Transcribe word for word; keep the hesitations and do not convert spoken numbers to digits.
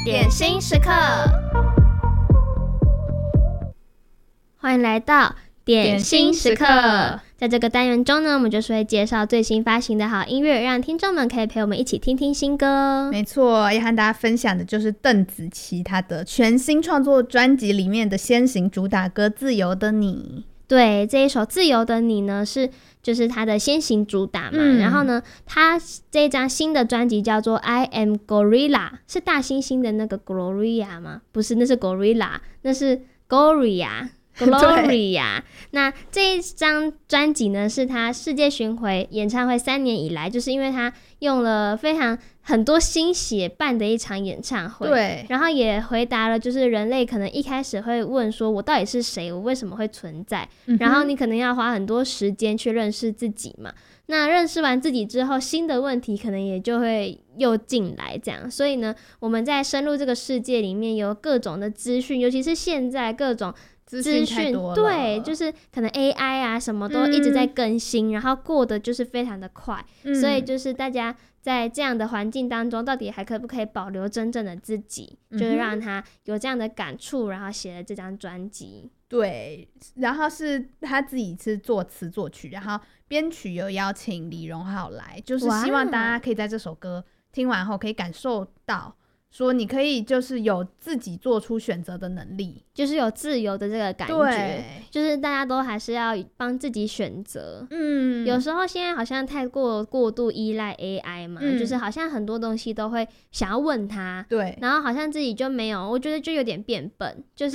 点心时刻，欢迎来到点心时刻。在这个单元中呢，我们就是会介绍最新发行的好音乐，让听众们可以陪我们一起听听新歌。 没错，要和大家分享的就是邓紫棋她的全新创作专辑里面的先行主打歌《自由的你》。 对，这一首《自由的你》呢，是就是他的先行主打嘛、嗯、然后呢他这一张新的专辑叫做 I Am Gorilla， 是大猩猩的那个 Gloria 吗？不是，那是 Gorilla， 那是 Gloria Gloria 那这一张专辑呢是他世界巡回演唱会三年以来，就是因为他用了非常很多心血办的一场演唱会， 对， 然后也回答了就是人类可能一开始会问说我到底是谁，我为什么会存在、嗯、然后你可能要花很多时间去认识自己嘛，那认识完自己之后新的问题可能也就会又进来这样，所以呢我们在深入这个世界里面有各种的资讯，尤其是现在各种资讯，对，就是可能 A I 啊什么都一直在更新、嗯、然后过得就是非常的快、嗯、所以就是大家在这样的环境当中到底还可不可以保留真正的自己、嗯、就是让他有这样的感触，然后写了这张专辑。 对，然后是他自己是作词作曲，然后编曲有邀请李荣浩来，就是希望大家可以在这首歌听完后可以感受到说你可以就是有自己做出选择的能力， 就是有自由的这个感觉，就是大家都还是要帮自己选择。嗯，有时候现在好像太过过度依赖 A I 嘛、嗯、就是好像很多东西都会想要问他， 对， 然后好像自己就没有，我觉得就有点变笨，就是